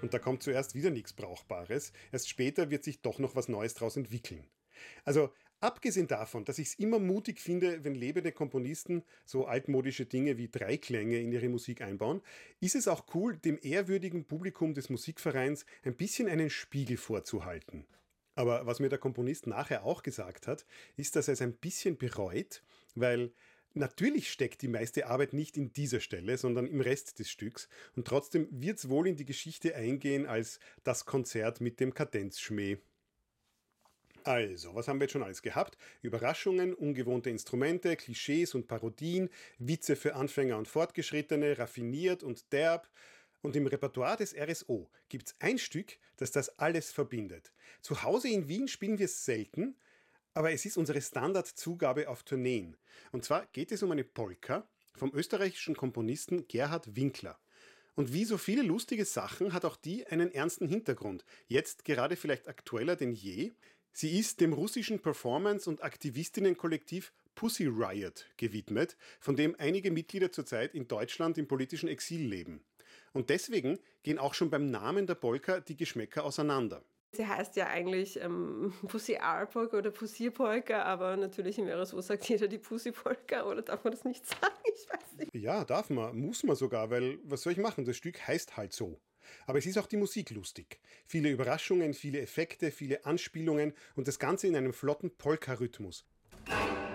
Und da kommt zuerst wieder nichts Brauchbares. Erst später wird sich doch noch was Neues daraus entwickeln. Also, abgesehen davon, dass ich es immer mutig finde, wenn lebende Komponisten so altmodische Dinge wie Dreiklänge in ihre Musik einbauen, ist es auch cool, dem ehrwürdigen Publikum des Musikvereins ein bisschen einen Spiegel vorzuhalten. Aber was mir der Komponist nachher auch gesagt hat, ist, dass er es ein bisschen bereut, weil natürlich steckt die meiste Arbeit nicht in dieser Stelle, sondern im Rest des Stücks und trotzdem wird es wohl in die Geschichte eingehen als das Konzert mit dem Kadenzschmäh. Also, was haben wir jetzt schon alles gehabt? Überraschungen, ungewohnte Instrumente, Klischees und Parodien, Witze für Anfänger und Fortgeschrittene, raffiniert und derb. Und im Repertoire des RSO gibt es ein Stück, das das alles verbindet. Zu Hause in Wien spielen wir es selten, aber es ist unsere Standardzugabe auf Tourneen. Und zwar geht es um eine Polka vom österreichischen Komponisten Gerhard Winkler. Und wie so viele lustige Sachen hat auch die einen ernsten Hintergrund. Jetzt gerade vielleicht aktueller denn je. Sie ist dem russischen Performance- und Aktivistinnenkollektiv Pussy Riot gewidmet, von dem einige Mitglieder zurzeit in Deutschland im politischen Exil leben. Und deswegen gehen auch schon beim Namen der Polka die Geschmäcker auseinander. Sie heißt ja eigentlich Pussy R-Polka oder Pussy-Polka, aber natürlich im RSO sagt jeder die Pussy-Polka, oder darf man das nicht sagen? Ich weiß nicht. Ja, darf man, muss man sogar, weil was soll ich machen? Das Stück heißt halt so. Aber es ist auch die Musik lustig. Viele Überraschungen, viele Effekte, viele Anspielungen und das Ganze in einem flotten Polka-Rhythmus.